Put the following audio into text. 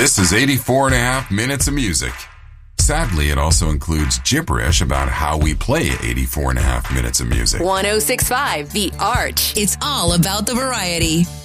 This is 84 and a half minutes of music. Sadly, it also includes gibberish about how we play 84 and a half minutes of music. 106.5 The Arch. It's all about the variety.